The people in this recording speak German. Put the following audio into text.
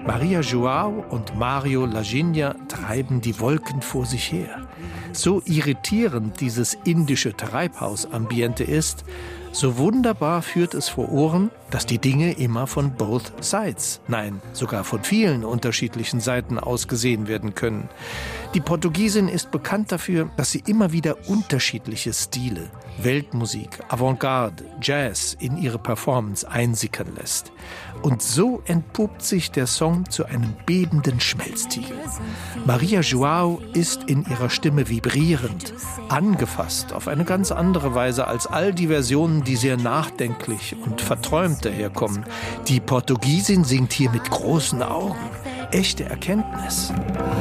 Maria João und Mario Laginha treiben die Wolken vor sich her. So irritierend dieses indische Treibhausambiente ist, so wunderbar führt es vor Ohren, dass die Dinge immer von both sides, nein, sogar von vielen unterschiedlichen Seiten aus gesehen werden können. Die Portugiesin ist bekannt dafür, dass sie immer wieder unterschiedliche Stile, Weltmusik, Avantgarde, Jazz in ihre Performance einsickern lässt. Und so entpuppt sich der Song zu einem bebenden Schmelztiegel. Maria João ist in ihrer Stimme vibrierend, angefasst auf eine ganz andere Weise als all die Versionen, die sehr nachdenklich und verträumt daherkommen. Die Portugiesin singt hier mit großen Augen. Echte Erkenntnis.